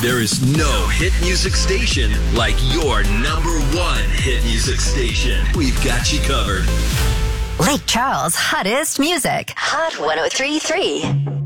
There is no hit music station like your number one hit music station. We've got you covered. Lake Charles' hottest music. Hot 103.3.